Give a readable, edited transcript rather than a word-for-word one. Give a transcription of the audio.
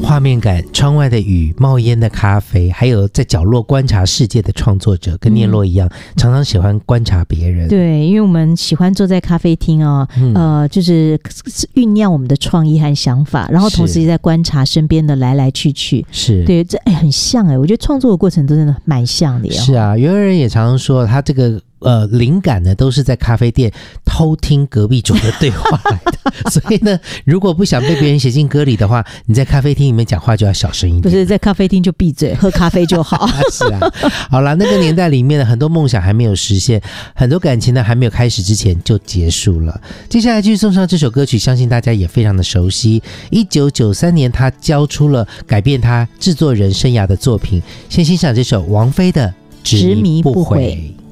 画面感，窗外的雨，冒烟的咖啡，还有在角落观察世界的创作者，跟念洛一样，常常喜欢观察别人。 对，因为我们喜欢坐在咖啡厅啊，就是酝酿我们的创意和想法，然后同时也在观察身边的来来去去。 是， 对，这很像我觉得创作的过程都真的蛮像的。 是啊，有人也常常说他这个灵感呢都是在咖啡店偷听隔壁桌的对话来的所以呢，如果不想被别人写进歌里的话，你在咖啡厅里面讲话就要小声一点。 不是在咖啡厅就闭嘴，喝咖啡就好是啊，好啦，那个年代里面的很多梦想还没有实现，很多感情呢还没有开始之前就结束了。接下来继续送上这首歌曲，相信大家也非常的熟悉。1993年他交出了改变他制作人生涯的作品，先欣赏这首王菲的《执迷不悔》。